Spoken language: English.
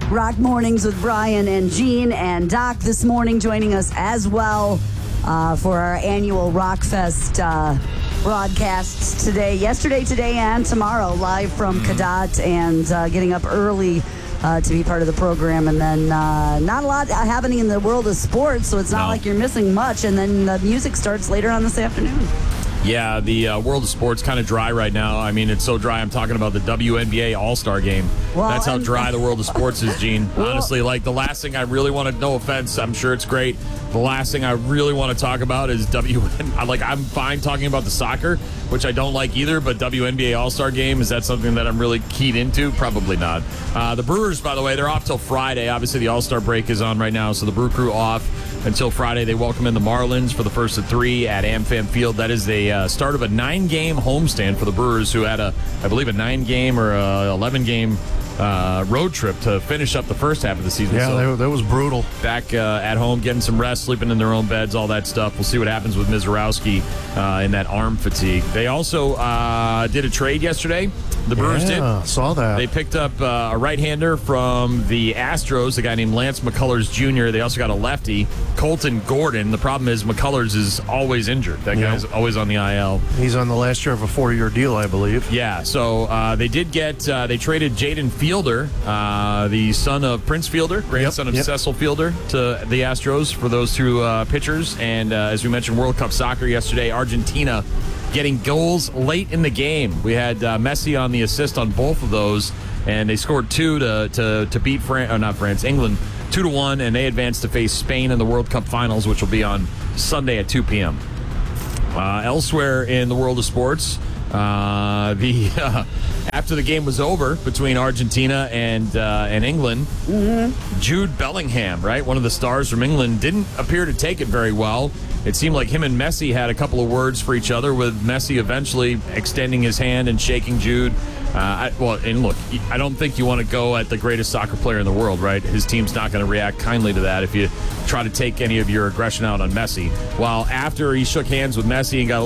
Rock Mornings with Brian and Gene, and Doc this morning joining us as well for our annual Rockfest broadcasts yesterday, today, and tomorrow, live from Cadott, and getting up early to be part of the program. And then not a lot happening in the world of sports, so it's not like you're missing much. And then the music starts later on this afternoon. Yeah, the world of sports kind of dry right now. I mean, it's so dry. I'm talking about the WNBA All-Star Game. Well, that's how dry the world of sports is, Gene. Honestly, like the last thing I really want to, no offense, I'm sure it's great. The last thing I really want to talk about is I'm fine talking about the soccer, which I don't like either, but WNBA All-Star Game, is that something that I'm really keyed into? Probably not. The Brewers, by the way, they're off till Friday. Obviously, the All-Star break is on right now, so the Brew Crew off until Friday. They welcome in the Marlins for the first of 3 at AmFam Field. That is the start of a 9-game homestand for the Brewers, who had I believe a 9-game or 11-game road trip to finish up the first half of the season. Yeah, so that was brutal. Back at home, getting some rest, sleeping in their own beds, all that stuff. We'll see what happens with Mizorowski in that arm fatigue. They also did a trade yesterday. The Brewers did. Saw that. They picked up a right-hander from the Astros, a guy named Lance McCullers Jr. They also got a lefty, Colton Gordon. The problem is McCullers is always injured. That guy's always on the IL. He's on the last year of a 4-year deal, I believe. Yeah, so they did get, they traded Jaden Fielder, the son of Prince Fielder, grandson of Cecil Fielder, to the Astros for those two pitchers. And as we mentioned, World Cup soccer yesterday, Argentina getting goals late in the game. We had Messi on the assist on both of those, and they scored 2 to beat England 2-1, and they advanced to face Spain in the World Cup finals, which will be on Sunday at 2 p.m. Elsewhere in the world of sports, after the game was over between Argentina and England, Jude Bellingham, right, one of the stars from England, didn't appear to take it very well. It seemed like him and Messi had a couple of words for each other, with Messi eventually extending his hand and shaking Jude. And look, I don't think you want to go at the greatest soccer player in the world, right? His team's not going to react kindly to that if you try to take any of your aggression out on Messi. While after he shook hands with Messi and got